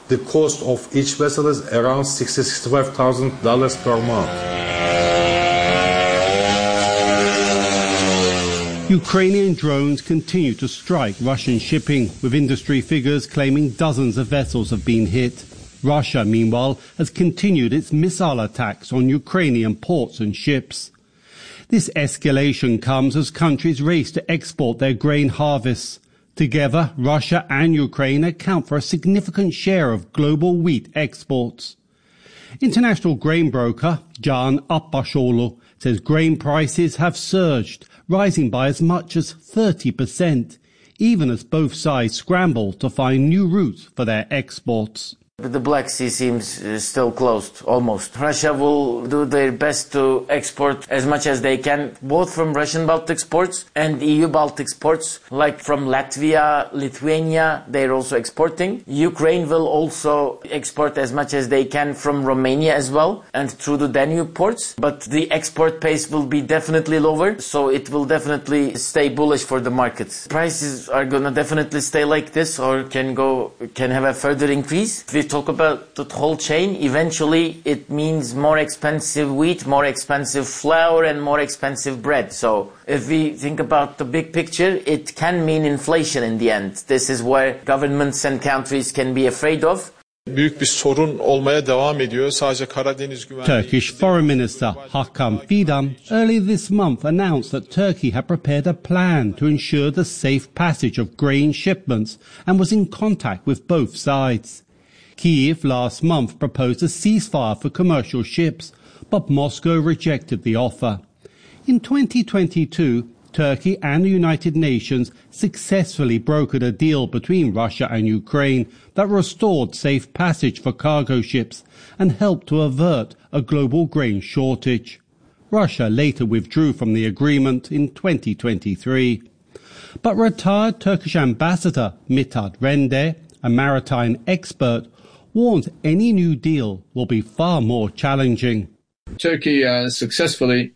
The cost of each vessel is around $65,000 per month. Ukrainian drones continue to strike Russian shipping, with industry figures claiming dozens of vessels have been hit. Russia, meanwhile, has continued its missile attacks on Ukrainian ports and ships. This escalation comes as countries race to export their grain harvests. Together, Russia and Ukraine account for a significant share of global wheat exports. International grain broker Can Apashoglu says grain prices have surged, rising by as much as 30%, even as both sides scramble to find new routes for their exports. The Black Sea seems still closed, almost. Russia will do their best to export as much as they can, both from Russian Baltic ports and EU Baltic ports, like from Latvia, Lithuania, they're also exporting. Ukraine will also export as much as they can from Romania as well, and through the Danube ports. But the export pace will be definitely lower, so it will definitely stay bullish for the markets. Prices are gonna definitely stay like this, or can have a further increase. We talk about the whole chain, eventually it means more expensive wheat, more expensive flour, and more expensive bread. So if we think about the big picture, it can mean inflation in the end. This is where governments and countries can be afraid of. Turkish Foreign Minister Hakan Fidan earlier this month announced that Turkey had prepared a plan to ensure the safe passage of grain shipments and was in contact with both sides. Kyiv last month proposed a ceasefire for commercial ships, but Moscow rejected the offer. In 2022, Turkey and the United Nations successfully brokered a deal between Russia and Ukraine that restored safe passage for cargo ships and helped to avert a global grain shortage. Russia later withdrew from the agreement in 2023. But retired Turkish ambassador Mithat Rende, a maritime expert, warns any new deal will be far more challenging. Turkey successfully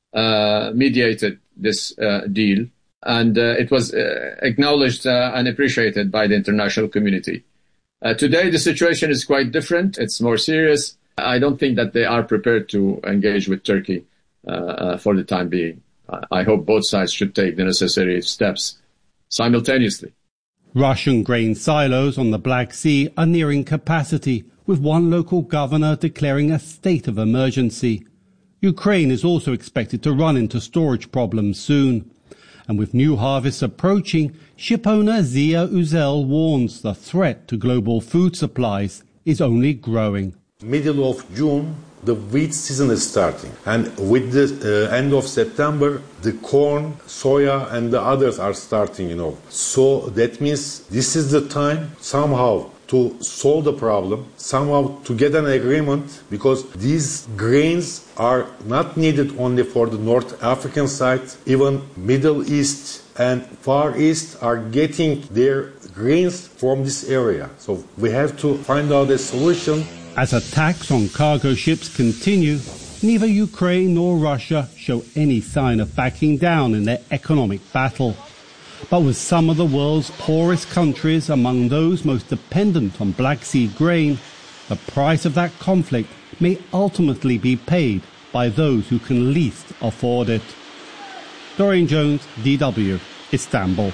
mediated this deal, and it was acknowledged and appreciated by the international community. Today, the situation is quite different. It's more serious. I don't think that they are prepared to engage with Turkey for the time being. I hope both sides should take the necessary steps simultaneously. Russian grain silos on the Black Sea are nearing capacity, with one local governor declaring a state of emergency. Ukraine is also expected to run into storage problems soon. And with new harvests approaching, shipowner Zia Uzel warns the threat to global food supplies is only growing. Middle of June, the wheat season is starting. And with the end of September, the corn, soya, and the others are starting, So that means this is the time somehow to solve the problem, somehow to get an agreement, because these grains are not needed only for the North African side. Even Middle East and Far East are getting their grains from this area. So we have to find out a solution. As attacks on cargo ships continue, neither Ukraine nor Russia show any sign of backing down in their economic battle. But with some of the world's poorest countries among those most dependent on Black Sea grain, the price of that conflict may ultimately be paid by those who can least afford it. Dorian Jones, DW, Istanbul.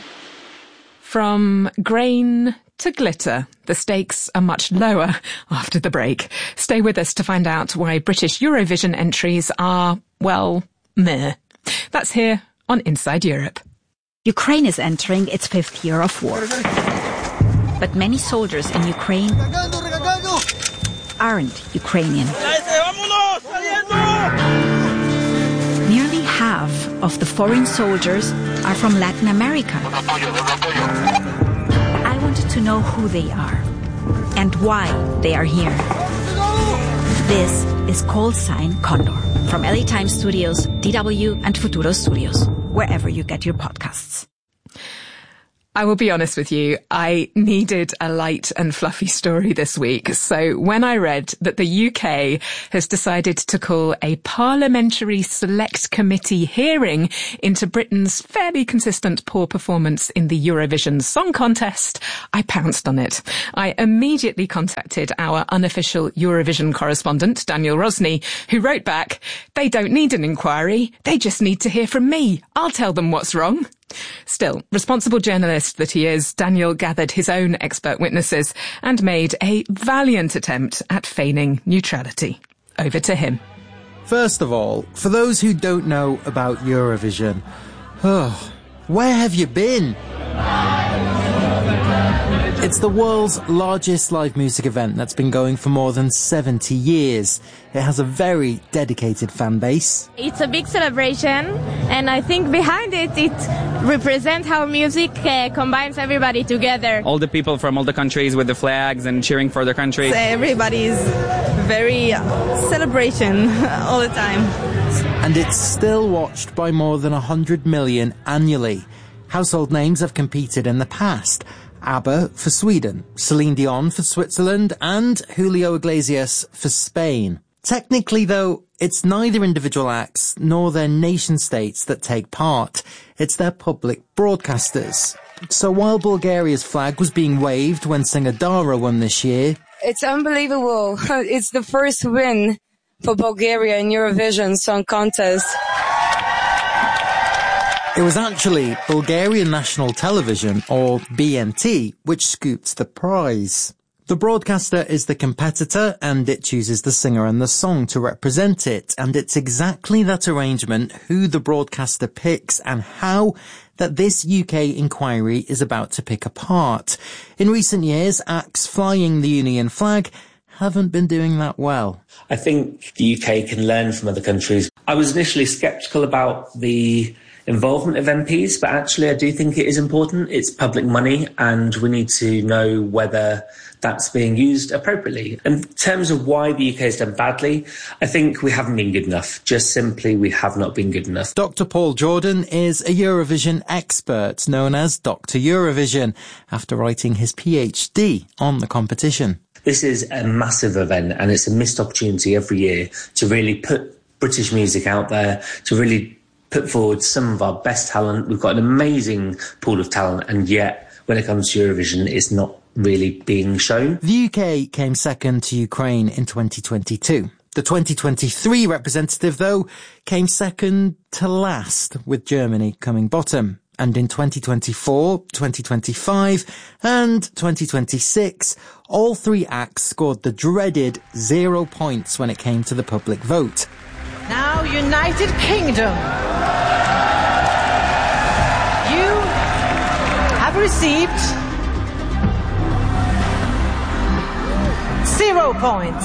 From grain to glitter, the stakes are much lower after the break. Stay with us to find out why British Eurovision entries are, well, meh. That's here on Inside Europe. Ukraine is entering its 5th year of war. But many soldiers in Ukraine aren't Ukrainian. Nearly half of the foreign soldiers are from Latin America. I wanted to know who they are and why they are here. This is Call Sign Condor from LA Times Studios, DW and Futuro Studios, wherever you get your podcasts. I will be honest with you, I needed a light and fluffy story this week. So when I read that the UK has decided to call a parliamentary select committee hearing into Britain's fairly consistent poor performance in the Eurovision Song Contest, I pounced on it. I immediately contacted our unofficial Eurovision correspondent, Daniel Rosny, who wrote back, "They don't need an inquiry. They just need to hear from me. I'll tell them what's wrong." Still, responsible journalist that he is, Daniel gathered his own expert witnesses and made a valiant attempt at feigning neutrality. Over to him. First of all, for those who don't know about Eurovision, where have you been? It's the world's largest live music event that's been going for more than 70 years. It has a very dedicated fan base. It's a big celebration, and I think behind it represents how music combines everybody together. All the people from all the countries with the flags and cheering for their country. Everybody's very celebration all the time. And it's still watched by more than 100 million annually. Household names have competed in the past. ABBA for Sweden, Celine Dion for Switzerland, and Julio Iglesias for Spain. Technically, though, it's neither individual acts nor their nation-states that take part. It's their public broadcasters. So while Bulgaria's flag was being waved when singer Dara won this year... It's unbelievable. It's the first win for Bulgaria in Eurovision Song Contest. It was actually Bulgarian National Television, or BNT, which scooped the prize. The broadcaster is the competitor, and it chooses the singer and the song to represent it, and it's exactly that arrangement, who the broadcaster picks and how, that this UK inquiry is about to pick apart. In recent years, acts flying the Union flag haven't been doing that well. I think the UK can learn from other countries. I was initially sceptical about the involvement of MPs, but actually I do think it is important. It's public money and we need to know whether that's being used appropriately. In terms of why the UK has done badly, I think we haven't been good enough. Just simply, we have not been good enough. Dr. Paul Jordan is a Eurovision expert known as Dr. Eurovision after writing his PhD on the competition. This is a massive event and it's a missed opportunity every year to really put British music out there, to really put forward some of our best talent. We've got an amazing pool of talent, and yet when it comes to Eurovision, it's not really being shown. The UK came second to Ukraine in 2022. The 2023 representative, though, came second to last, with Germany coming bottom. And in 2024, 2025 and 2026, all three acts scored the dreaded 0 points when it came to the public vote. Now, United Kingdom, you have received 0 points.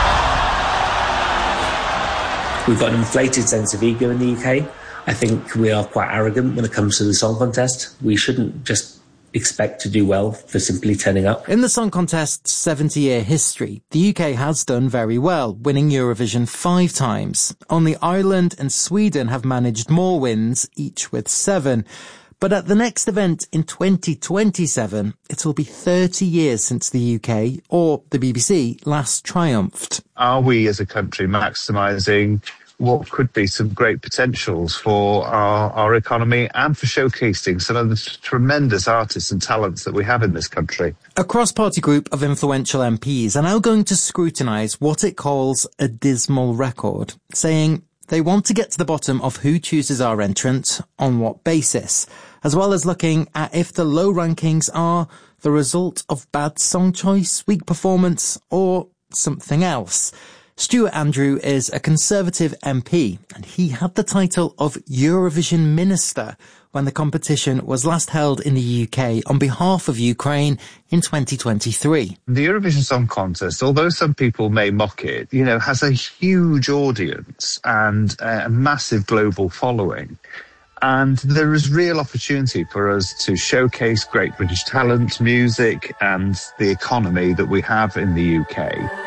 We've got an inflated sense of ego in the UK. I think we are quite arrogant when it comes to the song contest. We shouldn't just expect to do well for simply turning up. In the Song Contest's 70-year history, the UK has done very well, winning Eurovision 5 times. Only Ireland and Sweden have managed more wins, each with 7. But at the next event in 2027, it will be 30 years since the UK, or the BBC, last triumphed. Are we as a country maximising what could be some great potentials for our economy and for showcasing some of the tremendous artists and talents that we have in this country? A cross-party group of influential MPs are now going to scrutinise what it calls a dismal record, saying they want to get to the bottom of who chooses our entrant, on what basis, as well as looking at if the low rankings are the result of bad song choice, weak performance, or something else. Stuart Andrew is a Conservative MP, and he had the title of Eurovision Minister when the competition was last held in the UK on behalf of Ukraine in 2023. The Eurovision Song Contest, although some people may mock it, has a huge audience and a massive global following. And there is real opportunity for us to showcase great British talent, music, and the economy that we have in the UK.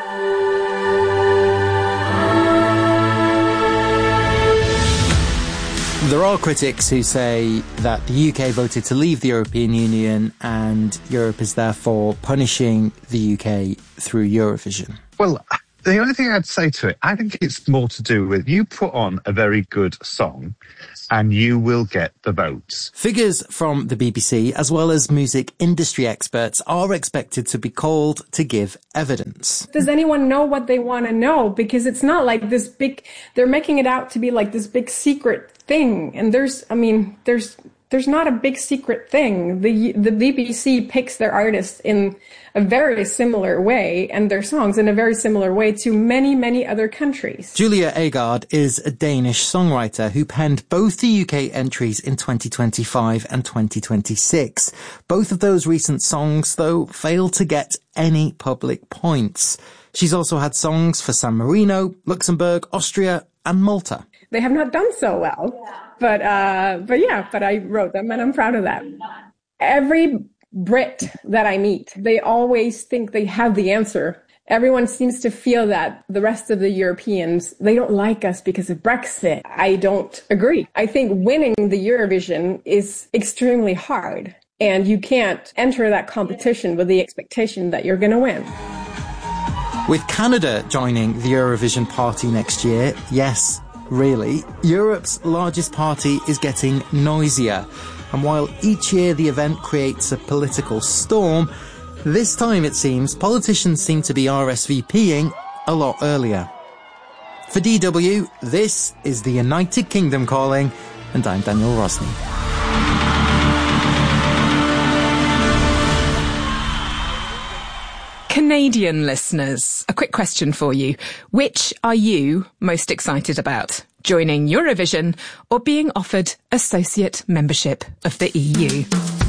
There are critics who say that the UK voted to leave the European Union and Europe is therefore punishing the UK through Eurovision. Well, the only thing I'd say to it, I think it's more to do with you put on a very good song and you will get the votes. Figures from the BBC, as well as music industry experts, are expected to be called to give evidence. Does anyone know what they want to know? Because it's not like this big, they're making it out to be like this big secret thing. And there's not a big secret thing. The BBC picks their artists in a very similar way and their songs in a very similar way to many, many other countries. Julia Agard is a Danish songwriter who penned both the UK entries in 2025 and 2026. Both of those recent songs, though, failed to get any public points. She's also had songs for San Marino, Luxembourg, Austria, and Malta. They have not done so well, but I wrote them and I'm proud of that. Every Brit that I meet, they always think they have the answer. Everyone seems to feel that the rest of the Europeans, they don't like us because of Brexit. I don't agree. I think winning the Eurovision is extremely hard, and you can't enter that competition with the expectation that you're going to win. With Canada joining the Eurovision party next year, yes, really, Europe's largest party is getting noisier. And while each year the event creates a political storm, this time it seems politicians seem to be RSVPing a lot earlier. For DW, this is the United Kingdom calling, and I'm Daniel Rosny. Canadian listeners, a quick question for you. Which are you most excited about? Joining Eurovision or being offered associate membership of the EU?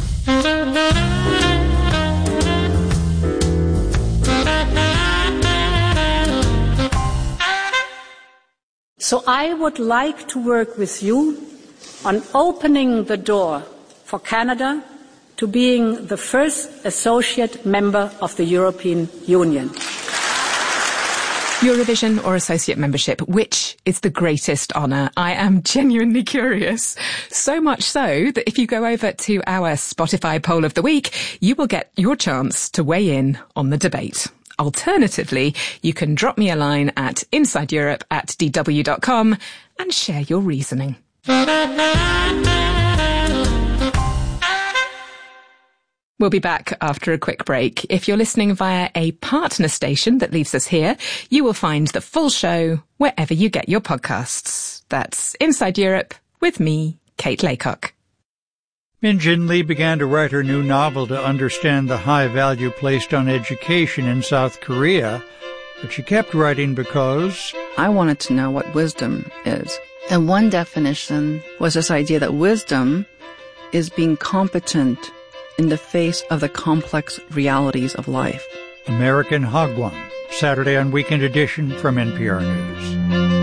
So I would like to work with you on opening the door for Canada to being the first associate member of the European Union. Eurovision or associate membership, which is the greatest honour? I am genuinely curious. So much so that if you go over to our Spotify poll of the week, you will get your chance to weigh in on the debate. Alternatively, you can drop me a line at insideeurope@dw.com and share your reasoning. We'll be back after a quick break. If you're listening via a partner station that leaves us here, you will find the full show wherever you get your podcasts. That's Inside Europe with me, Kate Laycock. Min Jin Lee began to write her new novel to understand the high value placed on education in South Korea, but she kept writing because I wanted to know what wisdom is. And one definition was this idea that wisdom is being competent in the face of the complex realities of life. American Hagwon, Saturday on Weekend Edition from NPR News.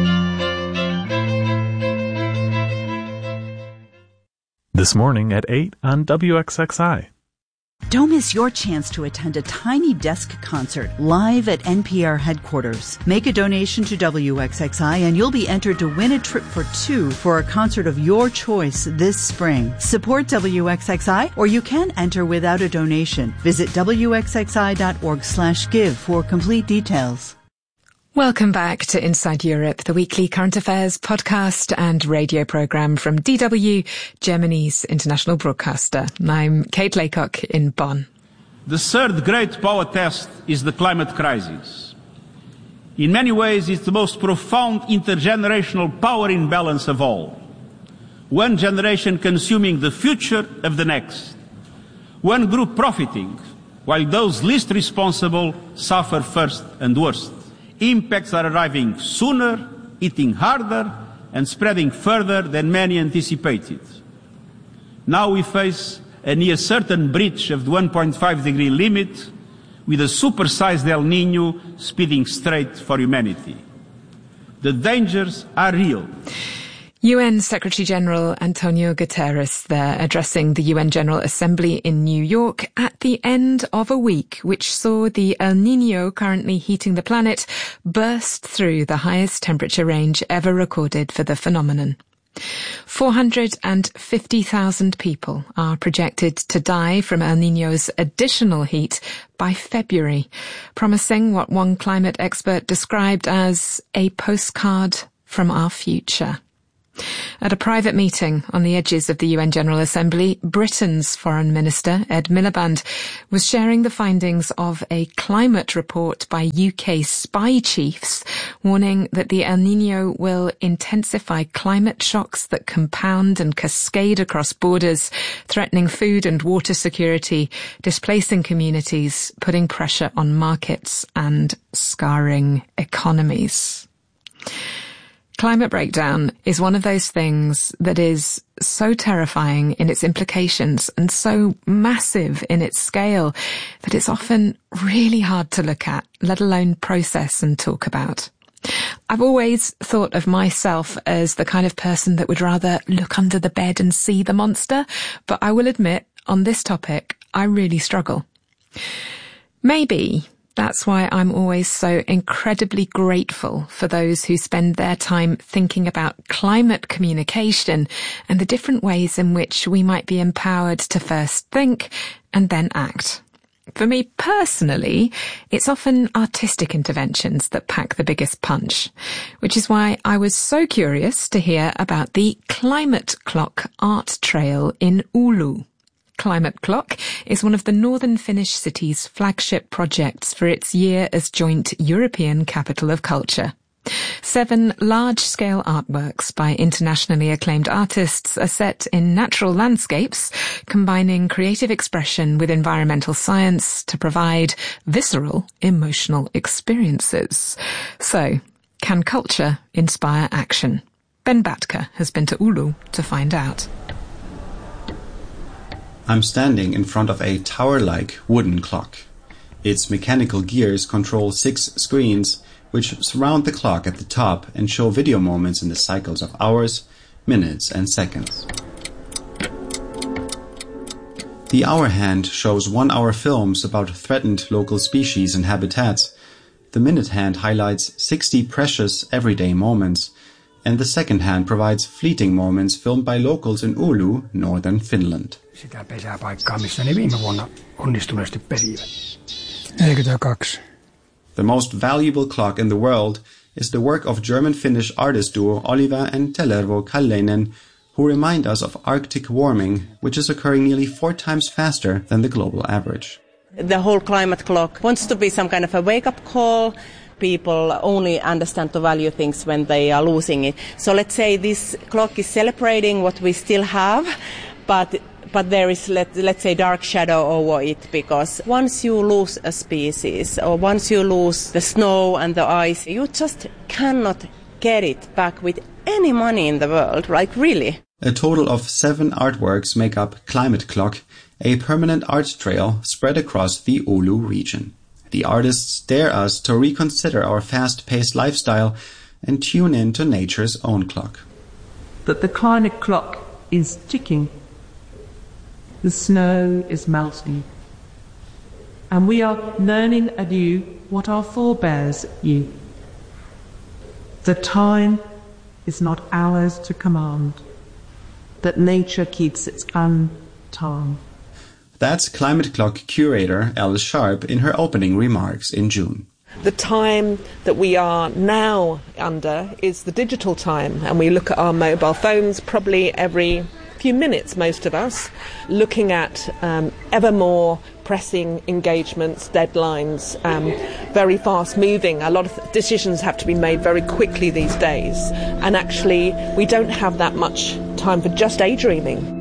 This morning at 8 on WXXI. Don't miss your chance to attend a Tiny Desk concert live at NPR headquarters. Make a donation to WXXI and you'll be entered to win a trip for two for a concert of your choice this spring. Support WXXI, or you can enter without a donation. Visit WXXI.org/give for complete details. Welcome back to Inside Europe, the weekly current affairs podcast and radio programme from DW, Germany's international broadcaster. I'm Kate Laycock in Bonn. The third great power test is the climate crisis. In many ways, it's the most profound intergenerational power imbalance of all. One generation consuming the future of the next. One group profiting, while those least responsible suffer first and worst. Impacts are arriving sooner, hitting harder, and spreading further than many anticipated. Now we face a near certain breach of the 1.5-degree limit, with a supersized El Niño speeding straight for humanity. The dangers are real. UN Secretary-General Antonio Guterres there addressing the UN General Assembly in New York at the end of a week which saw the El Niño currently heating the planet burst through the highest temperature range ever recorded for the phenomenon. 450,000 people are projected to die from El Niño's additional heat by February, promising what one climate expert described as a postcard from our future. At a private meeting on the edges of the UN General Assembly, Britain's Foreign Minister, Ed Miliband, was sharing the findings of a climate report by UK spy chiefs, warning that the El Niño will intensify climate shocks that compound and cascade across borders, threatening food and water security, displacing communities, putting pressure on markets and scarring economies. Climate breakdown is one of those things that is so terrifying in its implications and so massive in its scale that it's often really hard to look at, let alone process and talk about. I've always thought of myself as the kind of person that would rather look under the bed and see the monster, but I will admit, on this topic, I really struggle. Maybe that's why I'm always so incredibly grateful for those who spend their time thinking about climate communication and the different ways in which we might be empowered to first think and then act. For me personally, it's often artistic interventions that pack the biggest punch, which is why I was so curious to hear about the Climate Clock art trail in Oulu. Climate Clock is one of the northern Finnish city's flagship projects for its year as joint European Capital of Culture. 7 large-scale artworks by internationally acclaimed artists are set in natural landscapes, combining creative expression with environmental science to provide visceral, emotional experiences. So, can culture inspire action? Ben Batka has been to Oulu to find out. I'm standing in front of a tower-like wooden clock. Its mechanical gears control 6 screens, which surround the clock at the top and show video moments in the cycles of hours, minutes, and seconds. The hour hand shows 1-hour films about threatened local species and habitats. The minute hand highlights 60 precious everyday moments, and the second hand provides fleeting moments filmed by locals in Oulu, northern Finland. Sitä pesäpaikkaa, missä ne viime vuonna onnistuneesti pesivät. 42. The most valuable clock in the world is the work of German-Finnish artist duo Oliva and Tellervo Kalleinen, who remind us of Arctic warming, which is occurring nearly 4 times faster than the global average. The whole climate clock wants to be some kind of a wake-up call. People only understand to value things when they are losing it. So let's say this clock is celebrating what we still have, but there is, let's say, dark shadow over it, because once you lose a species or once you lose the snow and the ice, you just cannot get it back with any money in the world, like really. A total of 7 artworks make up Climate Clock, a permanent art trail spread across the Oulu region. The artists dare us to reconsider our fast-paced lifestyle and tune in to nature's own clock. That the climate clock is ticking. The snow is melting. And we are learning anew what our forebears knew. The time is not ours to command. That nature keeps its own time. That's Climate Clock curator Alice Sharp in her opening remarks in June. The time that we are now under is the digital time, and we look at our mobile phones probably every few minutes, most of us, looking at ever more pressing engagements, deadlines, very fast moving. A lot of decisions have to be made very quickly these days, and actually we don't have that much time for just daydreaming.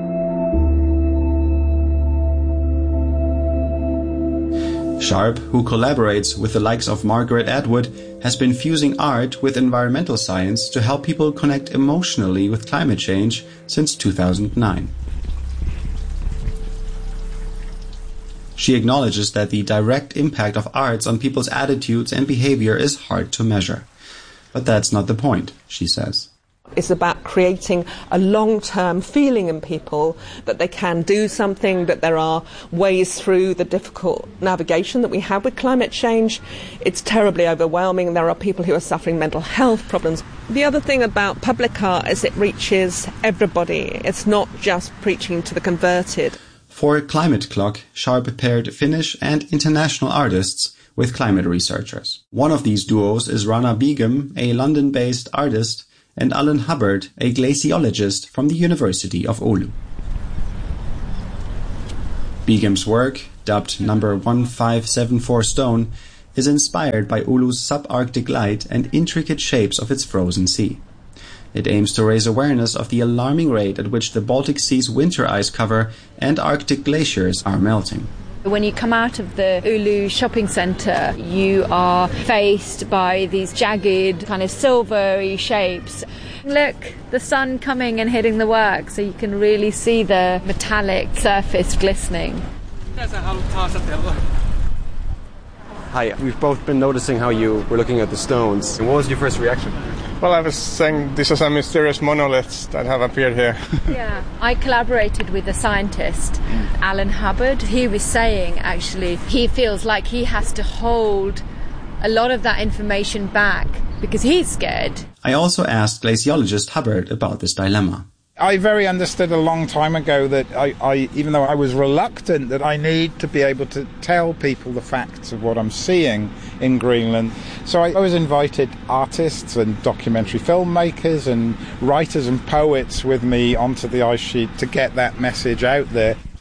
Sharp, who collaborates with the likes of Margaret Atwood, has been fusing art with environmental science to help people connect emotionally with climate change since 2009. She acknowledges that the direct impact of arts on people's attitudes and behavior is hard to measure. But that's not the point, she says. It's about creating a long-term feeling in people that they can do something, that there are ways through the difficult navigation that we have with climate change. It's terribly overwhelming. There are people who are suffering mental health problems. The other thing about public art is it reaches everybody. It's not just preaching to the converted. For Climate Clock, Sharp paired Finnish and international artists with climate researchers. One of these duos is Rana Begum, a London-based artist, and Alan Hubbard, a glaciologist from the University of Oulu. Begum's work, dubbed number 1574 stone, is inspired by Oulu's subarctic light and intricate shapes of its frozen sea. It aims to raise awareness of the alarming rate at which the Baltic Sea's winter ice cover and Arctic glaciers are melting. When you come out of the Oulu shopping centre, you are faced by these jagged, kind of silvery shapes. Look, the sun coming and hitting the work, so you can really see the metallic surface glistening. Hi, we've both been noticing how you were looking at the stones. What was your first reaction? Well, I was saying this is a mysterious monoliths that have appeared here. Yeah, I collaborated with a scientist, Alan Hubbard. He was saying, actually, he feels like he has to hold a lot of that information back because he's scared. I also asked glaciologist Hubbard about this dilemma. I very understood a long time ago that I, even though I was reluctant, that I need to be able to tell people the facts of what I'm seeing in Greenland. So I was invited artists and documentary filmmakers and writers and poets with me onto the ice sheet to get that message out there.